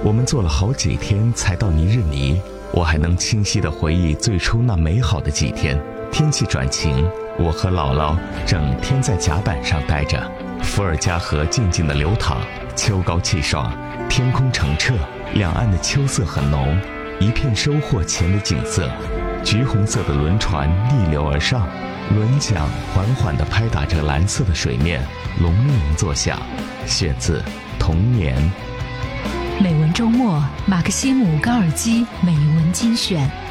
我们坐了好几天才到尼日尼，我还能清晰地回忆最初那美好的几天。天气转晴，我和姥姥整天在甲板上待着，伏尔加河静静地流淌，秋高气爽，天空澄澈，两岸的秋色很浓，一片收获前的景色。橘红色的轮船逆流而上，轮桨缓缓地拍打着蓝色的水面，隆隆作响。选自《童年》。 美文周末，马克西姆·高尔基美文精选。